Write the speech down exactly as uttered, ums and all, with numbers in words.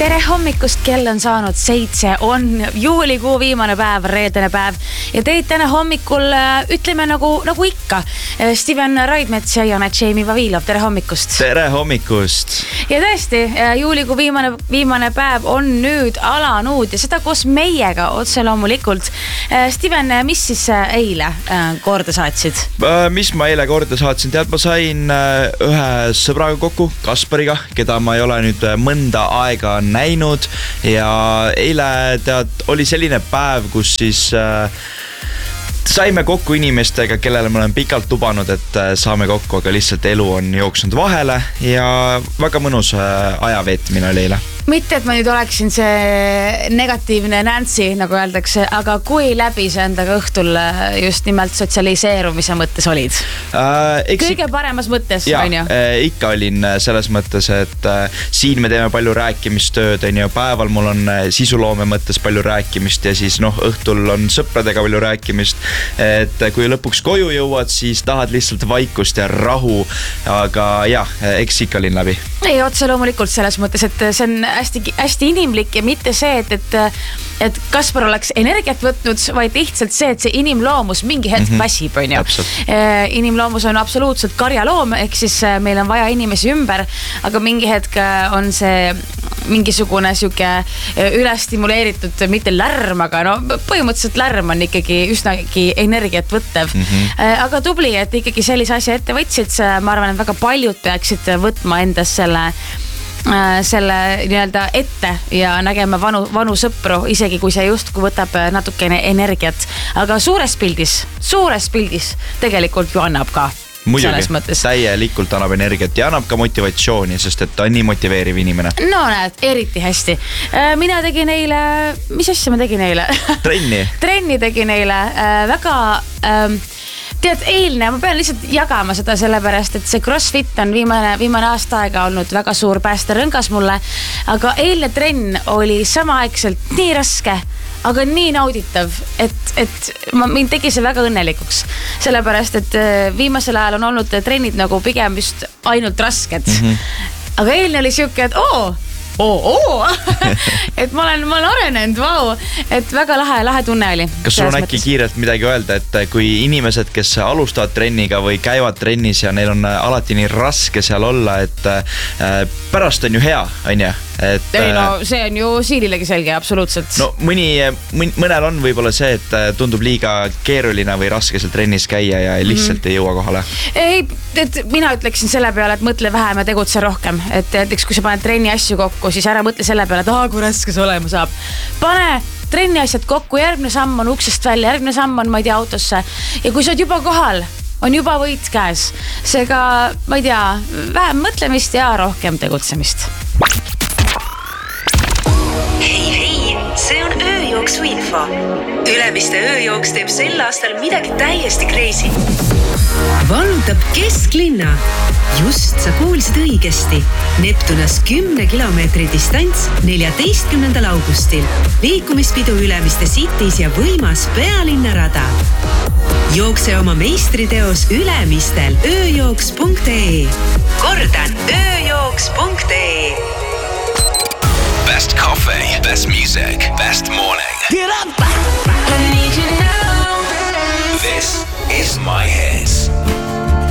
tere hommikust, kell on saanud seitse, on juulikuu viimane päev, reedene päev ja teid täna hommikul ütleme nagu, nagu ikka. Steven Raidmets ja Janek Jamie Vavilov, tere hommikust. Tere hommikust. Ja tõesti, juulikuu viimane, viimane päev on nüüd alanud ja seda koos meiega otse loomulikult. Steven, mis siis eile korda saatsid? Mis ma eile korda saatsin? Tead, ma sain ühe sõbraga kokku, Kaspariga, keda ma ei ole nüüd mõnda aega näinud ja eile tead, oli selline päev, kus siis äh, saime kokku inimestega, kellele ma olen pikalt lubanud, et saame kokku, aga lihtsalt elu on jooksnud vahele ja väga mõnus ajaveetmine oli eile. Mitte, et ma nüüd oleksin see negatiivne Nancy, nagu öeldakse, aga kui läbi see endaga õhtul just nimelt sotsialiseerumise mõttes olid? Äh, Kõige paremas mõttes, ja, on ju? Ikka olin selles mõttes, et äh, siin me teeme palju rääkimistööd, on ju, päeval mul on sisuloome mõttes palju rääkimist ja siis noh, õhtul on sõpradega palju rääkimist, et kui lõpuks koju jõuad, siis tahad lihtsalt vaikust ja rahu, aga jah, eks ikka olin läbi. Ei, otse loomulikult selles mõttes, et see on hästi, hästi inimlik ja mitte see, et, et, et Kaspar oleks energiat võtnud, vaid lihtsalt see, et see inimloomus mingi hetk mm-hmm. väsib, on ju. Inimloomus on absoluutselt karjaloom, ehk siis meil on vaja inimesi ümber, aga mingi hetk on see mingisugune siuke üles stimuleeritud, mitte lärm, aga no põhimõtteliselt lärm on ikkagi üsnagi energiat võttev. Mm-hmm. Aga tubli, et ikkagi sellise asja ette võtsid, ma arvan, et väga paljud peaksid võtma endas selle selle nii-öelda ette ja nägema vanu, vanu sõpru, isegi kui see justkui võtab natukene energiat. Aga suures pildis, suures pildis tegelikult ju annab ka. Muidugi, täielikult annab energiat ja annab ka motivatsiooni, sest et ta on nii motiveeriv inimene. No näed, eriti hästi. Mina tegin eile, mis asja ma tegin eile? Trenni. Trenni tegin eile. Väga... Ähm, Tead, eilne, ma pean lihtsalt jagama seda sellepärast, et see CrossFit on viimane, viimane aasta aega olnud väga suur päästerõngas mulle, aga eilne trenn oli samaaegselt nii raske, aga nii nauditav, et, et ma, mind tegi see väga õnnelikuks. Sellepärast, et viimasel ajal on olnud trennid nagu pigem just ainult rasked. Mm-hmm. Aga eilne oli siuke, et oo, oo, oo. et ma olen, ma olen arenenud, vau, et väga lahe, lahe tunne oli. Kas sul on äkki mõttes kiirelt midagi öelda, et kui inimesed, kes alustavad trenniga või käivad trennis ja neil on alati nii raske seal olla, et pärast on ju hea, on ju? Et, ei no, see on ju siililegi selge, absoluutselt. No mõni, mõnel on võib-olla see, et tundub liiga keeruline või raske seal trennis käia ja lihtsalt mm-hmm. ei jõua kohale. Ei, et mina ütleksin selle peale, et mõtle vähem ja tegutse rohkem. Et näiteks, kui sa paned trenni asju kokku, siis ära mõtle selle peale, et aa, kui raske see olema saab. Pane trenni asjad kokku, järgmine samm on uksest välja, järgmine samm on, ma ei tea, autosse. Ja kui sa oled juba kohal, on juba võit käes. Seega, ma ei tea, vähem mõtlemist ja rohkem tegutsemist. Hei, hei, see on ööjooksu info. Ülemiste ööjooks teeb sel aastal midagi täiesti crazy. Valutab kesklinna. Just sa kuulsid õigesti. Neptunas kümne kilomeetri distants neljateistkümnendal augustil. Liikumispidu Ülemiste Cities ja võimas pealinnarada. Jookse oma meistriteos Ülemistel ööjooks punkt ee. Kordan ööjooks punkt ee. Best coffee, best music, best morning. Get up! I need you now. This is My Hits.